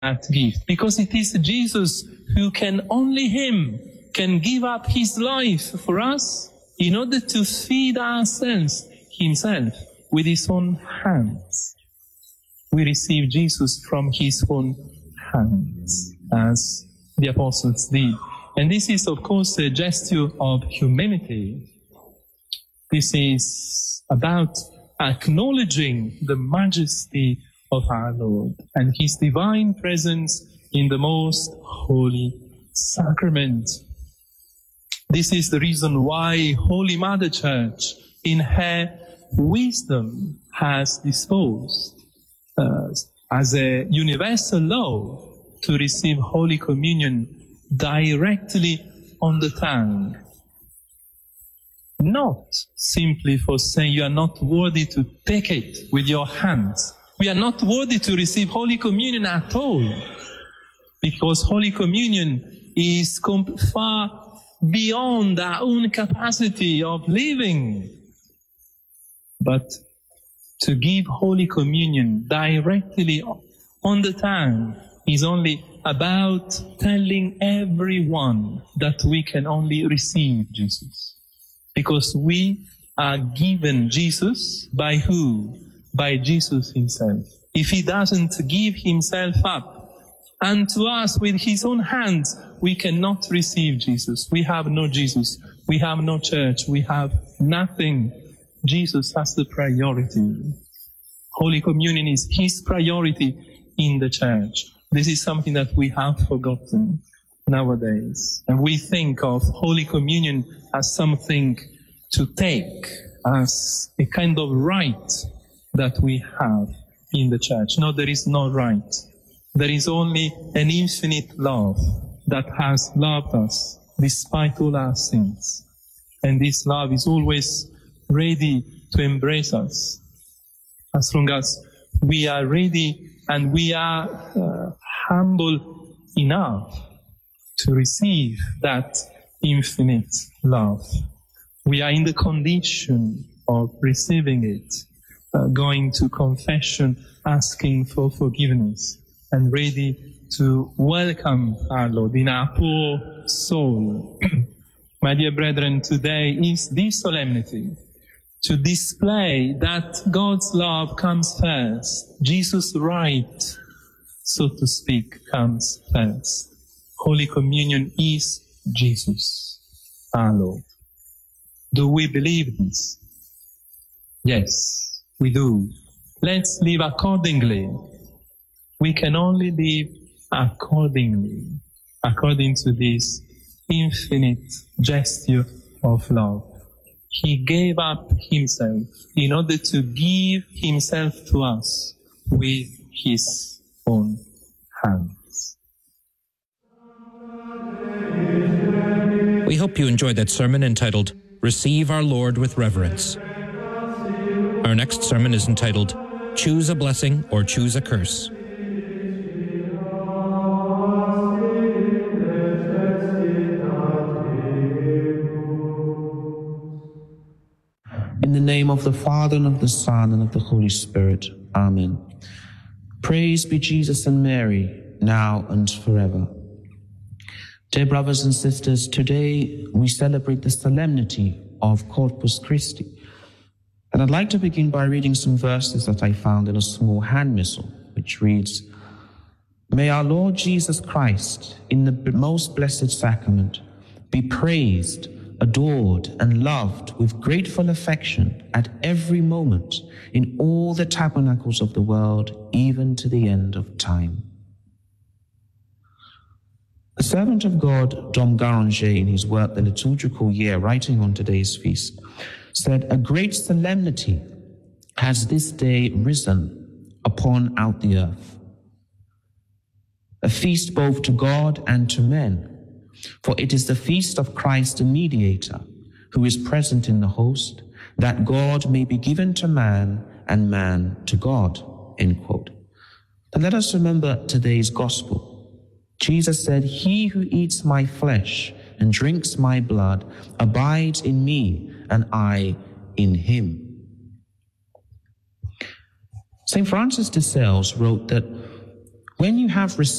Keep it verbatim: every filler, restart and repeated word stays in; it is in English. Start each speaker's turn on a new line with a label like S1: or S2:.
S1: that gift, because it is Jesus who can, only him, can give up his life for us in order to feed ourselves himself with his own hands. We receive Jesus from his own hands, as the apostles did. And this is, of course, a gesture of humility. This is about acknowledging the majesty of our Lord and his divine presence in the most holy sacrament. This is the reason why Holy Mother Church, in her wisdom, has disposed uh, as a universal law to receive Holy Communion directly on the tongue. Not simply for saying you are not worthy to take it with your hands. We are not worthy to receive Holy Communion at all, because Holy Communion is com- far beyond our own capacity of living. But to give Holy Communion directly on the tongue is only about telling everyone that we can only receive Jesus. Because we are given Jesus by who? By Jesus himself. If he doesn't give himself up unto us with his own hands, we cannot receive Jesus. We have no Jesus. We have no church. We have nothing. Jesus has the priority. Holy Communion is his priority in the church. This is something that we have forgotten nowadays. And we think of Holy Communion as something to take, as a kind of right that we have in the church. No, there is no right. There is only an infinite love that has loved us despite all our sins. And this love is always ready to embrace us as long as we are ready and we are uh, humble enough to receive that infinite love. We are in the condition of receiving it, uh, going to confession, asking for forgiveness, and ready to welcome our Lord in our poor soul. My dear brethren, today is this solemnity to display that God's love comes first. Jesus' right, so to speak, comes first. Holy Communion is Jesus, our Lord. Do we believe this? Yes, we do. Let's live accordingly. We can only live accordingly, according to this infinite gesture of love. He gave up himself in order to give himself to us with his own hands.
S2: We hope you enjoyed that sermon entitled, Receive Our Lord with Reverence. Our next sermon is entitled, Choose a Blessing or Choose a Curse.
S3: In the name of the Father, and of the Son, and of the Holy Spirit. Amen. Praise be Jesus and Mary, now and forever. Dear brothers and sisters, today we celebrate the solemnity of Corpus Christi. And I'd like to begin by reading some verses that I found in a small hand missal, which reads, May our Lord Jesus Christ, in the most blessed sacrament, be praised, adored, and loved with grateful affection at every moment in all the tabernacles of the world, even to the end of time. The servant of God, Dom Guéranger, in his work, The Liturgical Year, writing on today's feast, said, A great solemnity has this day risen upon out the earth, a feast both to God and to men, for it is the feast of Christ the Mediator, who is present in the host, that God may be given to man and man to God. End quote. But let us remember today's gospel. Jesus said, He who eats my flesh and drinks my blood abides in me, and I in him. Saint Francis de Sales wrote that When you have received